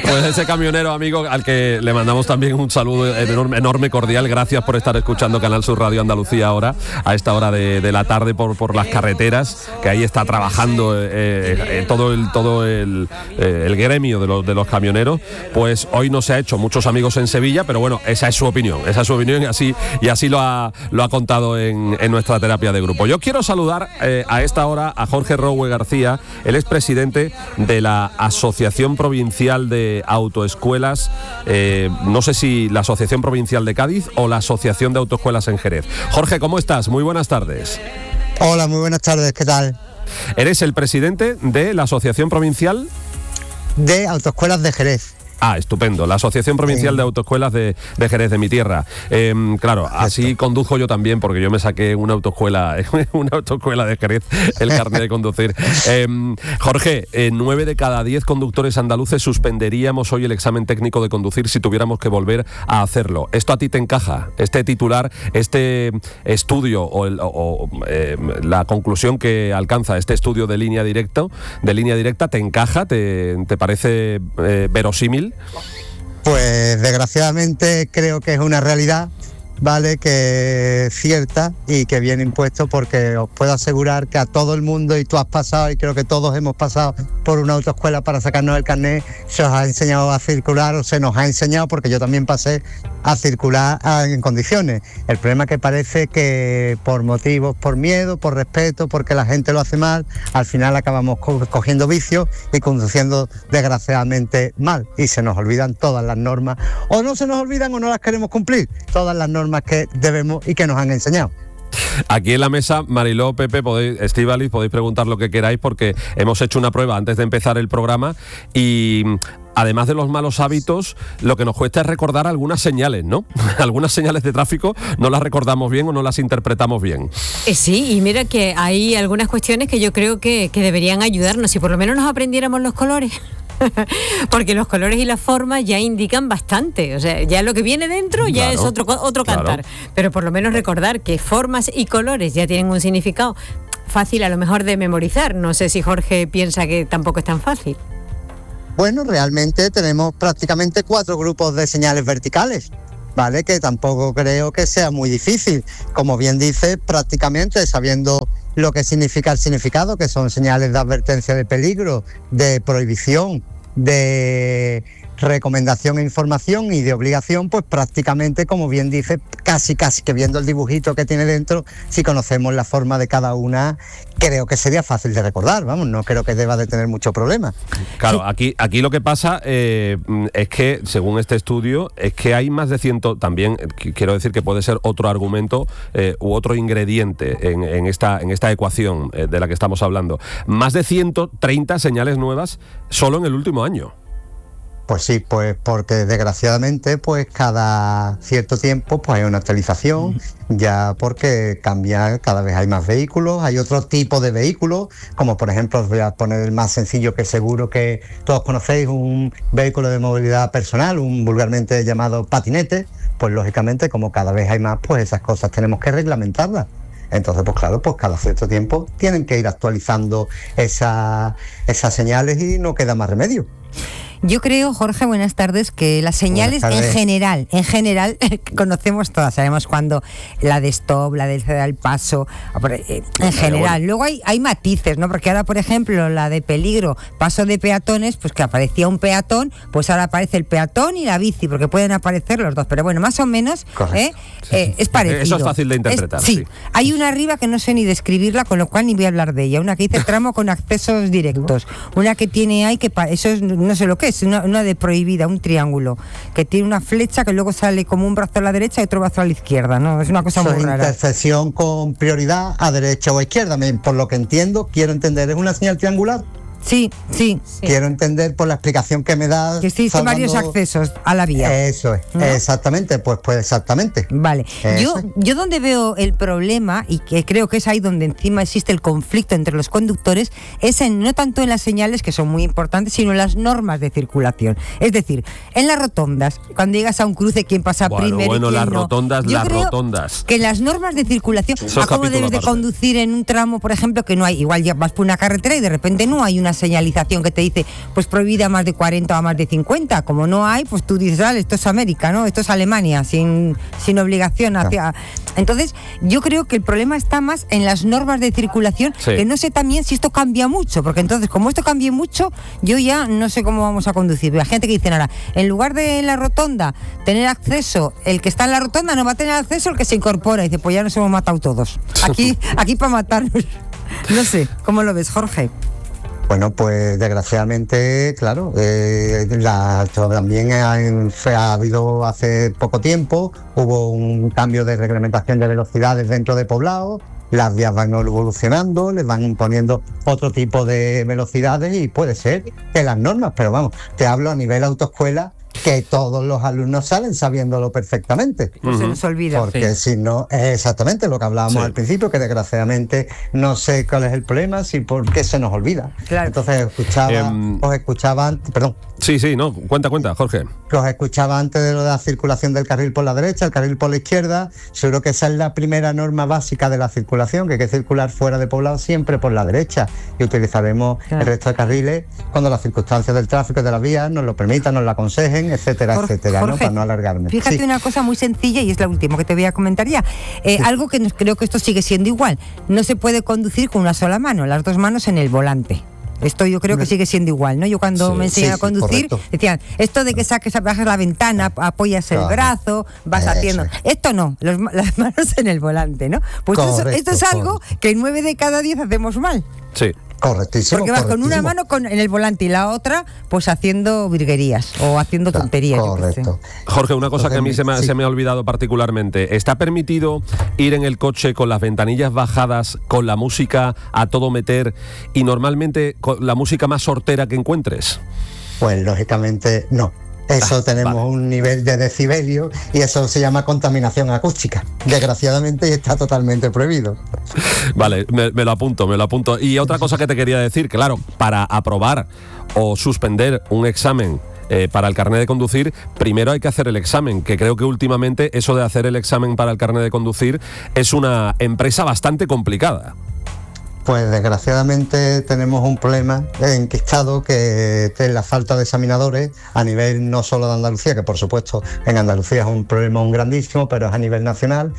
Pues ese camionero amigo al que le mandamos también un saludo enorme, cordial. Gracias por estar escuchando Canal Sur Radio Andalucía ahora, a esta hora de la tarde por las carreteras, que ahí está trabajando todo el gremio de los camioneros. Pues hoy no se ha hecho muchos amigos en Sevilla, pero bueno, esa es su opinión y así lo ha contado en nuestra terapia de grupo. Yo quiero saludar a esta hora a Jorge Rowe García. Él es presidente de la Asociación Provincial de Autoescuelas, no sé si la Asociación Provincial de Cádiz o la Asociación de Autoescuelas en Jerez. Jorge, ¿cómo estás? Muy buenas tardes. Hola, muy buenas tardes, ¿qué tal? Eres el presidente de la Asociación Provincial de Autoescuelas de Jerez. Ah, estupendo. La Asociación Provincial de Autoescuelas de Jerez, de mi tierra. Claro, así conduzco yo también, porque yo me saqué una autoescuela de Jerez, el carnet de conducir. Jorge, 9 de cada 10 conductores andaluces suspenderíamos hoy el examen técnico de conducir si tuviéramos que volver a hacerlo. ¿Esto a ti te encaja? ¿Este titular, este estudio o la conclusión que alcanza este estudio de línea directa, te encaja? ¿Te parece verosímil? Pues desgraciadamente creo que es una realidad, ¿vale? Que es cierta y que viene impuesto, porque os puedo asegurar que a todo el mundo, y tú has pasado y creo que todos hemos pasado por una autoescuela para sacarnos el carnet, se os ha enseñado a circular, o se nos ha enseñado, porque yo también pasé a circular en condiciones. El problema es que parece que por motivos, por miedo, por respeto, porque la gente lo hace mal, al final acabamos cogiendo vicios y conduciendo desgraciadamente mal, y se nos olvidan todas las normas, o no se nos olvidan o no las queremos cumplir, todas las normas que debemos y que nos han enseñado. Aquí en la mesa, Mariló, Pepe, Estíbaliz, podéis preguntar lo que queráis, porque hemos hecho una prueba antes de empezar el programa y además de los malos hábitos, lo que nos cuesta es recordar algunas señales, ¿no? Algunas señales de tráfico no las recordamos bien o no las interpretamos bien. Sí, y mira que hay algunas cuestiones que yo creo que deberían ayudarnos, si por lo menos nos aprendiéramos los colores. Porque los colores y las formas ya indican bastante, o sea, ya lo que viene dentro ya es otro cantar, pero por lo menos recordar que formas y colores ya tienen un significado fácil a lo mejor de memorizar. No sé si Jorge piensa que tampoco es tan fácil. Bueno, realmente tenemos prácticamente 4 grupos de señales verticales, ¿vale? Que tampoco creo que sea muy difícil. Como bien dice, prácticamente sabiendo lo que significa el significado, que son señales de advertencia de peligro, de prohibición, de recomendación e información y de obligación, pues prácticamente, como bien dice, casi que viendo el dibujito que tiene dentro, si conocemos la forma de cada una, creo que sería fácil de recordar, vamos, no creo que deba de tener mucho problema. Claro, aquí lo que pasa es que, según este estudio, es que hay más de 100, también quiero decir que puede ser otro argumento u otro ingrediente en esta ecuación de la que estamos hablando, más de 130 señales nuevas solo en el último año. Pues sí, pues porque desgraciadamente pues cada cierto tiempo pues hay una actualización, ya porque cambia, cada vez hay más vehículos, hay otro tipo de vehículos, como por ejemplo, os voy a poner el más sencillo que seguro que todos conocéis, un vehículo de movilidad personal, un vulgarmente llamado patinete, pues lógicamente como cada vez hay más, pues esas cosas tenemos que reglamentarlas. Entonces, pues claro, pues cada cierto tiempo tienen que ir actualizando esas señales y no queda más remedio. Yo creo, Jorge, buenas tardes, que las señales en general conocemos todas, sabemos cuándo la de stop, la de ceder al paso, en general. Luego hay matices, ¿no? Porque ahora, por ejemplo, la de peligro, paso de peatones, pues que aparecía un peatón, pues ahora aparece el peatón y la bici, porque pueden aparecer los dos, pero bueno, más o menos es parecido. Eso es fácil de interpretar. Sí, hay una arriba que no sé ni describirla, con lo cual ni voy a hablar de ella, una que dice tramo con accesos directos, una que tiene ahí, que eso es, no sé lo que es una de prohibida, un triángulo que tiene una flecha que luego sale como un brazo a la derecha y otro brazo a la izquierda, ¿no? Es una cosa muy rara. Intersección con prioridad a derecha o a izquierda, por lo que entiendo, quiero entender, ¿es una señal triangular? Sí. Quiero entender por la explicación que me da. Que existen varios accesos a la vía. Eso es, ¿no? Exactamente, pues exactamente. Vale. Yo donde veo el problema, y que creo que es ahí donde encima existe el conflicto entre los conductores, es no tanto en las señales, que son muy importantes, sino en las normas de circulación. Es decir, en las rotondas, cuando llegas a un cruce, quién pasa primero y quién no. Las rotondas. Que las normas de circulación, a cómo debes de conducir en un tramo, por ejemplo, que no hay, igual ya vas por una carretera y de repente no hay una una señalización que te dice, pues prohibida a más de 40 o a más de 50. Como no hay, pues tú dices, vale, esto es América, ¿no? Esto es Alemania, sin obligación hacia... Entonces, yo creo que el problema está más en las normas de circulación, que no sé también si esto cambia mucho, porque entonces, como esto cambie mucho, yo ya no sé cómo vamos a conducir. La gente que dice, ahora, en lugar de en la rotonda tener acceso, el que está en la rotonda no va a tener acceso el que se incorpora. Y dice, pues ya nos hemos matado todos. Aquí para matarnos. No sé, ¿cómo lo ves, Jorge? Bueno, pues desgraciadamente, claro, también ha habido hace poco tiempo, hubo un cambio de reglamentación de velocidades dentro de poblados, las vías van evolucionando, les van imponiendo otro tipo de velocidades y puede ser que las normas, pero vamos, te hablo a nivel autoescuela, que todos los alumnos salen sabiéndolo perfectamente. No se nos olvida. Porque si no, es exactamente lo que hablábamos al principio, que desgraciadamente no sé cuál es el problema, si por qué se nos olvida. Claro. Entonces os escuchaba antes, perdón. Sí, no, cuenta, Jorge. Os escuchaba antes de lo de la circulación del carril por la derecha, el carril por la izquierda. Seguro que esa es la primera norma básica de la circulación, que hay que circular fuera de poblado siempre por la derecha y utilizaremos el resto de carriles cuando las circunstancias del tráfico y de las vías nos lo permitan, nos lo aconsejen, etcétera, etcétera, Jorge, ¿no? Para no alargarme. Fíjate una cosa muy sencilla y es la última que te voy a comentar ya. Algo que creo que esto sigue siendo igual. No se puede conducir con una sola mano, las dos manos en el volante. Esto yo creo que sigue siendo igual, ¿no? Yo cuando me enseñé a conducir, decían, esto de que bajas la ventana, apoyas el brazo, vas haciendo... Esto no, las manos en el volante, ¿no? Pues esto es algo que 9 de cada 10 hacemos mal. Sí. Correctísimo. Porque vas con una mano en el volante y la otra pues haciendo virguerías o haciendo tonterías. Correcto. Jorge, una cosa que a mí se me ha olvidado particularmente. ¿Está permitido ir en el coche con las ventanillas bajadas, con la música a todo meter y normalmente con la música más sortera que encuentres? Pues lógicamente no. Eso tenemos un nivel de decibelio y eso se llama contaminación acústica. Desgraciadamente está totalmente prohibido. Vale, me lo apunto. Y otra cosa que te quería decir, claro, para aprobar o suspender un examen para el carnet de conducir, primero hay que hacer el examen, que creo que últimamente eso de hacer el examen para el carnet de conducir es una empresa bastante complicada. Pues desgraciadamente tenemos un problema enquistado, que es la falta de examinadores a nivel no solo de Andalucía, que por supuesto en Andalucía es un problema grandísimo, pero es a nivel nacional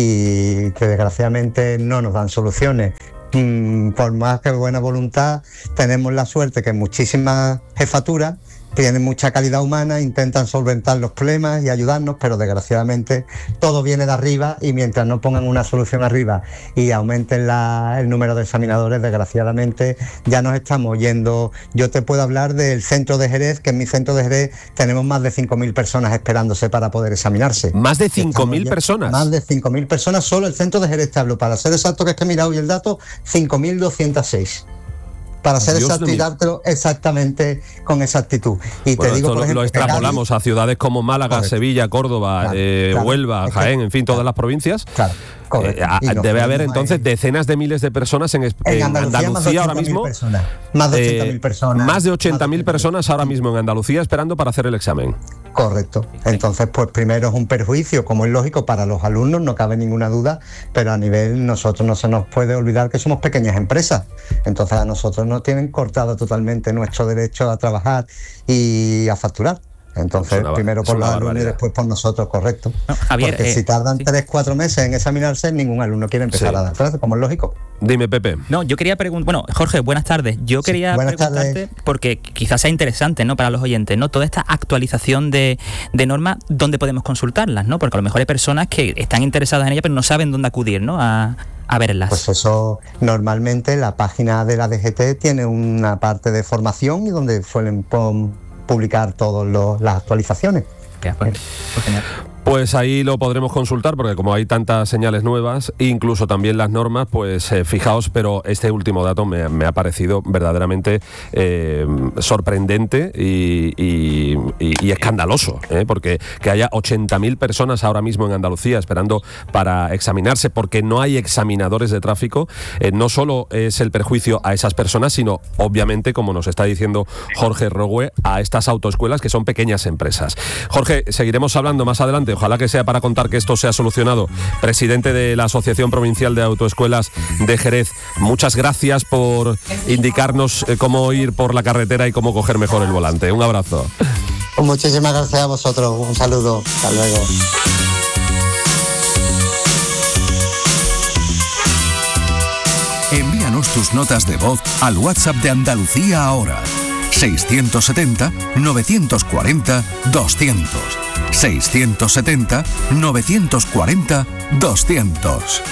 y que desgraciadamente no nos dan soluciones. Por más que buena voluntad, tenemos la suerte que muchísimas jefaturas tienen mucha calidad humana, intentan solventar los problemas y ayudarnos, pero desgraciadamente todo viene de arriba y mientras no pongan una solución arriba y aumenten el número de examinadores, desgraciadamente ya nos estamos yendo. Yo te puedo hablar del centro de Jerez, que en mi centro de Jerez tenemos más de 5.000 personas esperándose para poder examinarse. ¿Más de 5.000 personas? Más de 5.000 personas, solo el centro de Jerez te hablo, para ser exacto, que es que he mirado hoy el dato, 5.206. Para ser exacto y dártelo exactamente con exactitud. Y bueno, te digo, por ejemplo, lo extrapolamos a ciudades como Málaga, Sevilla, Córdoba, Huelva, Jaén, en fin, todas las provincias. Claro. Debe haber entonces decenas de miles de personas en Andalucía ahora mismo. Más de 80.000 personas. Más de 80.000 personas ahora mismo en Andalucía esperando para hacer el examen. Correcto. Entonces, pues primero es un perjuicio, como es lógico, para los alumnos, no cabe ninguna duda, pero a nivel nosotros no se nos puede olvidar que somos pequeñas empresas. Entonces a nosotros nos tienen cortado totalmente nuestro derecho a trabajar y a facturar. Entonces, primero por los alumnos y después por nosotros, correcto. No, Javier, porque si tardan 3-4 meses en examinarse, ningún alumno quiere empezar a dar clases, como es lógico. Dime, Pepe. No, yo quería preguntar, bueno, Jorge, buenas tardes. Yo quería preguntarte, porque quizás sea interesante, ¿no?, para los oyentes, ¿no?, toda esta actualización de normas, ¿dónde podemos consultarlas, no? Porque a lo mejor hay personas que están interesadas en ellas, pero no saben dónde acudir, ¿no?, a verlas. Pues eso, normalmente la página de la DGT tiene una parte de formación y donde suelen publicar todas las actualizaciones. Ya, pues genial. Pues ahí lo podremos consultar, porque como hay tantas señales nuevas, incluso también las normas, pues fijaos, pero este último dato me ha parecido verdaderamente sorprendente y escandaloso, porque que haya 80.000 personas ahora mismo en Andalucía esperando para examinarse porque no hay examinadores de tráfico, no solo es el perjuicio a esas personas, sino obviamente, como nos está diciendo Jorge Rogue, a estas autoescuelas que son pequeñas empresas. Jorge, seguiremos hablando más adelante importante, ojalá que sea para contar que esto se ha solucionado. Presidente de la Asociación Provincial de Autoescuelas de Jerez, muchas gracias por indicarnos cómo ir por la carretera y cómo coger mejor el volante. Un abrazo. Muchísimas gracias a vosotros, un saludo, hasta luego. Envíanos tus notas de voz al WhatsApp de Andalucía ahora. 670-940-200. 670-940-200.